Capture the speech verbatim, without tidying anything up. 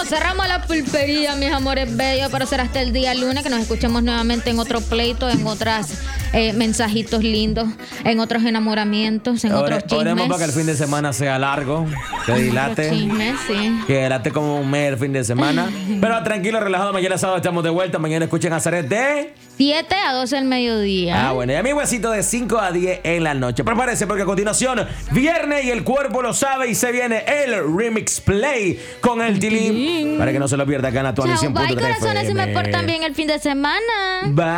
cerramos la pulpería, mis amores bellos, pero será hasta el día lunes que nos escuchemos nuevamente en otro pleito, en otras eh, mensajitos lindos, en otros enamoramientos, en Ore, otros chismes. Oremos para que el fin de semana sea largo, que dilate. Otros chismes, sí. Que dilate como un mes el fin de semana. Pero tranquilo, relajado, mañana sábado estamos de vuelta. Mañana escuchen a Zaret de siete a doce del mediodía. Ah, bueno, y a mi huesito de cinco a diez en la noche. Prepárese porque a continuación, viernes y el cuerpo lo sabe y se viene el Remix Play con el Tilín. Para que no se lo pierda acá en Actual Chao, cien punto bye, tres corazones, si me F M. portan bien el fin de semana. Bye.